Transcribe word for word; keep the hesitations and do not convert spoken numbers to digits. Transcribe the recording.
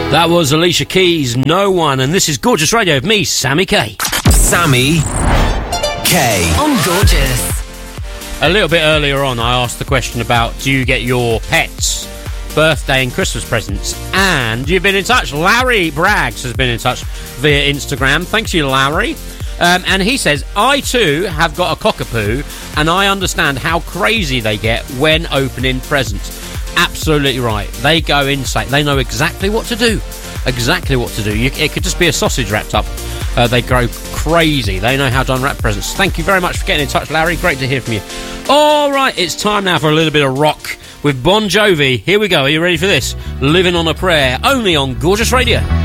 That was Alicia Keys, No One, and this is Gorgeous Radio with me, Sammy K. Sammy K. On Gorgeous. A little bit earlier on, I asked the question about, do you get your pets birthday and Christmas presents? And you've been in touch. Larry Braggs has been in touch via Instagram. Thanks you, Larry. Um, and he says, I too have got a cockapoo, and I understand how crazy they get when opening presents. Absolutely right. They go insane. They know exactly what to do. Exactly what to do. You, it could just be a sausage wrapped up. Uh, they go crazy. They know how to unwrap presents. Thank you very much for getting in touch, Larry. Great to hear from you. All right, it's time now for a little bit of rock with Bon Jovi. Here we go. Are you ready for this? Living on a Prayer, only on Gorgeous Radio.